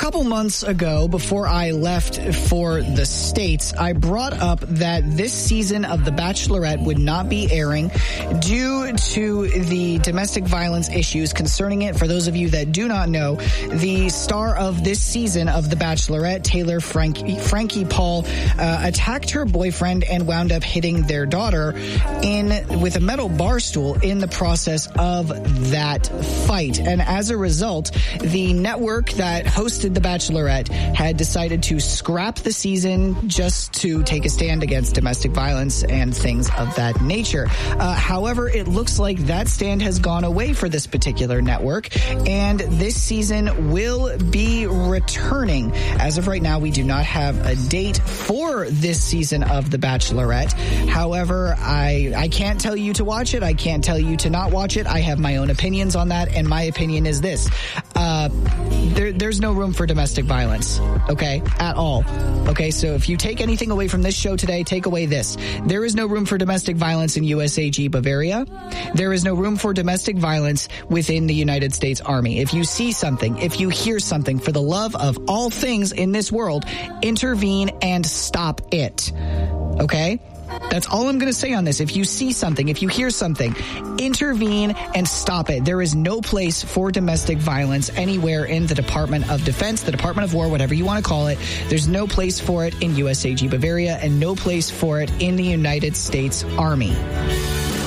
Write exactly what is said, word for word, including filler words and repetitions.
couple months ago, before I left for the States, I brought up that this season of The Bachelorette would not be airing due to the domestic violence issues concerning it. For those of you that do not know, the star of this season of The Bachelorette, Taylor Frankie, Frankie Paul, uh, attacked her boyfriend and wound up hitting their daughter in with a metal bar stool in the process of that fight. And as a result, the network that hosted The Bachelorette had decided to scrap the season just to take a stand against domestic violence and things of that nature. Uh, however, it looks like that stand has gone away for this particular network, and this season will be returning. As of right now, we do not have a date for this season of The Bachelorette. However, I, I can't tell you to watch it. I can't tell you to not watch it. I have my own opinions on that, and my opinion is this. Uh, there, there's no room for domestic violence, okay, at all. Okay, so if you take anything away from this show today, take away this. There is no room for domestic violence in U S A G Bavaria. There is no room for domestic violence within the United States Army. If you see something, if you hear something, for the love of all things in this world, intervene and stop it. Okay? That's all I'm going to say on this. If you see something, if you hear something, intervene and stop it. There is no place for domestic violence anywhere in the Department of Defense, the Department of War, whatever you want to call it. There's no place for it in U S A G Bavaria and no place for it in the United States Army.